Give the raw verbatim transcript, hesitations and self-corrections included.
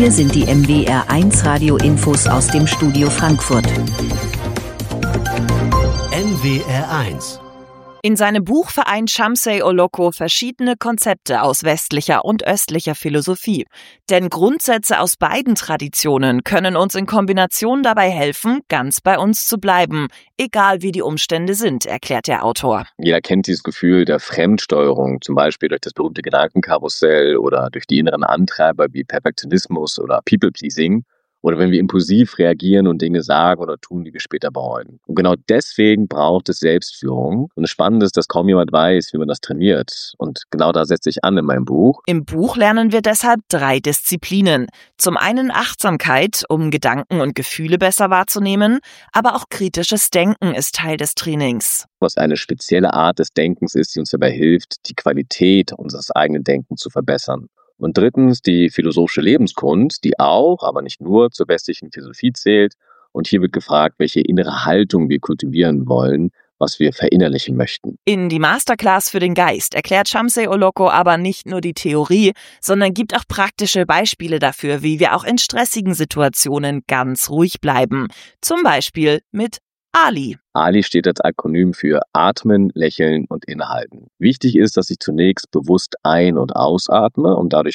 Hier sind die M W R eins Radio-Infos aus dem Studio Frankfurt. M W R eins. In seinem Buch vereint Shamsay Oloko verschiedene Konzepte aus westlicher und östlicher Philosophie. Denn Grundsätze aus beiden Traditionen können uns in Kombination dabei helfen, ganz bei uns zu bleiben, egal wie die Umstände sind, erklärt der Autor. Jeder kennt dieses Gefühl der Fremdsteuerung, zum Beispiel durch das berühmte Gedankenkarussell oder durch die inneren Antreiber wie Perfektionismus oder People-Pleasing. Oder wenn wir impulsiv reagieren und Dinge sagen oder tun, die wir später bereuen. Und genau deswegen braucht es Selbstführung. Und das Spannende ist, dass kaum jemand weiß, wie man das trainiert. Und genau da setze ich an in meinem Buch. Im Buch lernen wir deshalb drei Disziplinen. Zum einen Achtsamkeit, um Gedanken und Gefühle besser wahrzunehmen, aber auch kritisches Denken ist Teil des Trainings. Was eine spezielle Art des Denkens ist, die uns dabei hilft, die Qualität unseres eigenen Denkens zu verbessern. Und drittens die philosophische Lebenskunst, die auch, aber nicht nur zur westlichen Philosophie zählt. Und hier wird gefragt, welche innere Haltung wir kultivieren wollen, was wir verinnerlichen möchten. In die Masterclass für den Geist erklärt Shamsay Oloko aber nicht nur die Theorie, sondern gibt auch praktische Beispiele dafür, wie wir auch in stressigen Situationen ganz ruhig bleiben. Zum Beispiel mit Ali. Ali steht als Akronym für Atmen, Lächeln und Innehalten. Wichtig ist, dass ich zunächst bewusst ein- und ausatme und dadurch